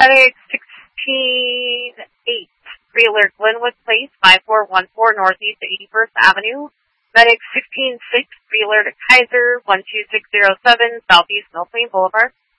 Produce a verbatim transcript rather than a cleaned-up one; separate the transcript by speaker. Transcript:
Speaker 1: FedEx sixteen eight, three-alert Glenwood Place, five four one four Northeast eighty-first Avenue. FedEx sixteen six, three-alert Kaiser, one two six zero seven Southeast Mill Plain Boulevard.